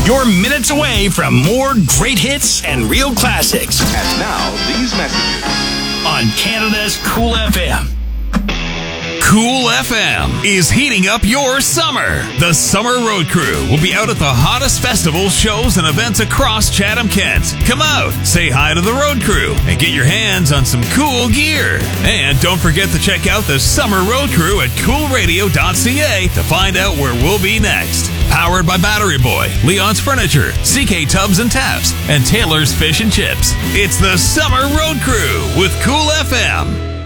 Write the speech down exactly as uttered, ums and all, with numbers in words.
You're minutes away from more great hits and real classics. And now, these messages. On Canada's Cool F M. Cool F M is heating up your summer. The Summer Road Crew will be out at the hottest festivals, shows, and events across Chatham-Kent. Come out, say hi to the Road Crew, and get your hands on some cool gear. And don't forget to check out the Summer Road Crew at cool radio dot c a to find out where we'll be next. Powered by Battery Boy, Leon's Furniture, C K Tubs and Taps, and Taylor's Fish and Chips. It's the Summer Road Crew with Cool F M.